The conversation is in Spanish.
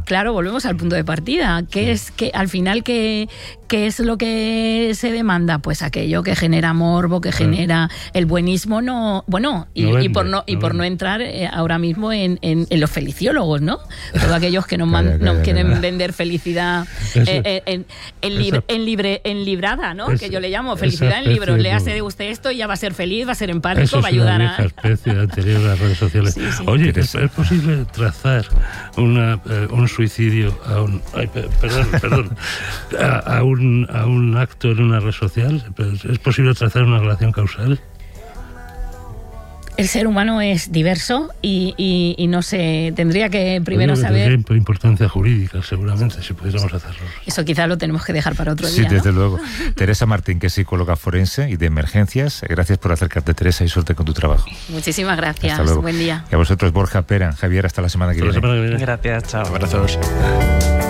claro, volvemos al punto de partida. ¿Qué es que al final qué es lo que se demanda? Pues aquello que genera morbo, que genera el buenismo, por no entrar ahora mismo en los feliciólogos, ¿no? Todos aquellos que nos quieren vender felicidad en librada, ¿no? Que yo le llamo felicidad en libros. Léase usted esto y ya va a ser feliz, va a ser empático, va a ayudar a... Eso es una vieja especie anterior a las redes sociales. Sí. Oye, ¿es posible trazar un suicidio a un acto en una red social? ¿Es posible trazar una relación causal? El ser humano es diverso y no sé, tendría que primero saber... Tendría importancia jurídica, seguramente, si pudiéramos hacerlo. Eso quizás lo tenemos que dejar para otro día, Sí, desde ¿no? luego. Teresa Martín, que es psicóloga forense y de emergencias. Gracias por acercarte, Teresa, y suerte con tu trabajo. Muchísimas gracias. Hasta luego. Buen día. Y a vosotros, Borja Pera, Javier, hasta la semana que viene. Gracias, chao. Abrazos.